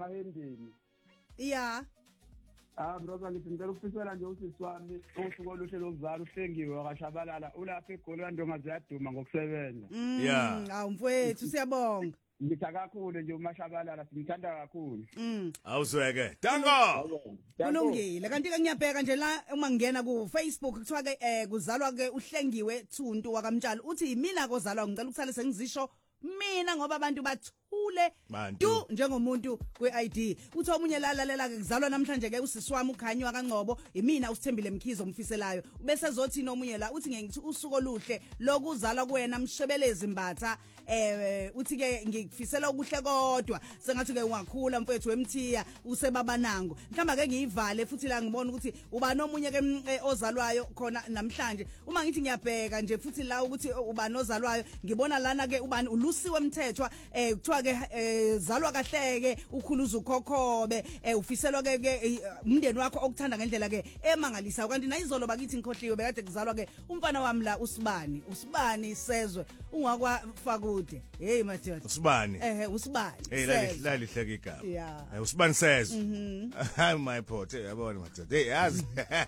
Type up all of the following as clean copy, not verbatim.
Mahendeni. Yeah. Mroza ngithi ngicela ukufisela nje usisi wami usuku oluhle lokuzala uHlengiwe wakashabalala ulapha eGolando ngaziyaduma ngokusebenza. Yeah. Awu mfowethu siyabonga. Ngitha kakhulu nje uMashabalala simthanda kakhulu. Awuzweke. Dango. Kulungile kanti ke ngiyabheka nje la uma ngena ku Facebook kuthiwa ke kuzalwa ke uHlengiwe Thuntu wakamtshalo uthi yimina kozalwa ngicela ukuthale sengizisho mina ngoba abantu bathule du njengomuntu kweID uthi omunye lalalela ke kuzalwa namhlanje ke usisi wami uKhanyiwa kaNgcobo imina usithembile Mkhizo umfiselayo bese zothi nomunye la uthi ngithi usuku oluhle lokuzalwa kuwena Mshebelezi Mbatha uthi ke ngikufisela okuhle kodwa sengathi ke ungakhula mfethu wemthiya usebaba nangu mhlamba ke ngiyivale futhi la ngibona ukuthi uba nomunye ke ozalwayo khona namhlanje uma ngithi ngiyabheka nje futhi la ukuthi uba nozalwayo ngibona lana ke ubani ulusiwe Mthethwa kuthiwa ke zalwa kahleke ukhuluza ukhokhobe ufiselwa ke umndeni wakho okuthanda ngendlela ke emangalisa kanti nayizolo bakithi ngikhohliwe bekade kuzalwa ke umfana wami la usibani Sezwe ungakwafa kude hey madoda Usibani usibani lali hleke igama Usibani Sezwe hayi my pot yabona madoda hey yazi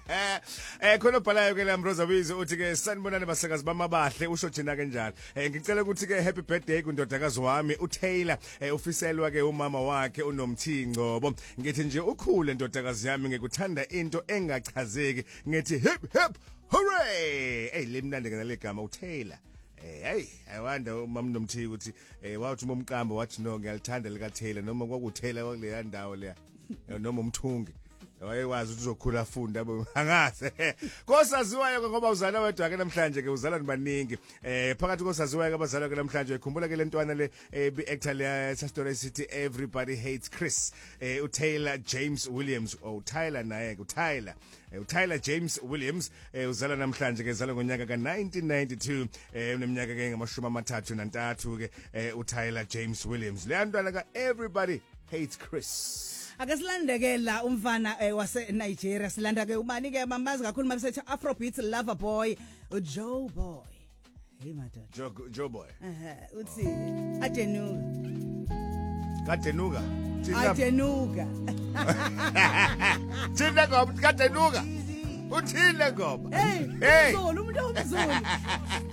khona bhalayo ke la Mroza Wizo uthi ke sanibonane basakazi bamabahle usho thina kanjalo ngicela ukuthi ke happy birthday kundodakazi wami uTaylor ufiselwa ke umama wakhe uNomthi Ngcobo ngithi nje ukhule ndodakazi yami ngikuthanda into engachazeki ngithi hip hip hooray limnandi ngale igama uTaylor hey I wonder umama Nomthi ukuthi wathi umqamba wathi no ngiyalithanda lika Taylor noma kwakuTaylor kwaleya ndawo leya noma umthungi wayewazi ukuthi uzokhula afunda angaze kosaziwayo ngoba uzala wedwa ke namhlanje ke uzala nibaningi phakathi kosaziwayo ke abazalwa ke namhlanje ikhumbula ke lentwana le actor le story city everybody hates Chris uTaylor James Williams Tyler naye uTaylor James Williams uzala namhlanje ke uzala ngonyaka ka 1992 uneminyaka ke ngamashumi 33 ke uTaylor James Williams le ntwana ka everybody hates Chris Ake silandeke la umfana wase Nigeria silanda ke ubani ke mamazi kakhulu mabesethi Afrobeat lover boy Joe Boy hey madod Joe Boy uthi adenuga kadenuga thina ngoba kadenuga uthile ngoba hey umuntu omzulu